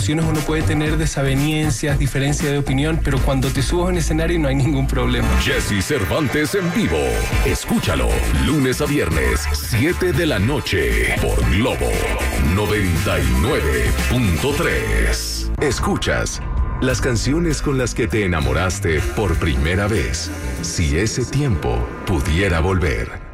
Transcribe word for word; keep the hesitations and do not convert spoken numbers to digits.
ocasiones uno puede tener desavenencias, diferencias de opinión, pero cuando te subes a un escenario no hay ningún problema. Jesse Cervantes en vivo. Escúchalo lunes a viernes, siete de la noche, por Globo noventa y nueve punto tres. Escuchas las canciones con las que te enamoraste por primera vez. Si ese tiempo pudiera volver.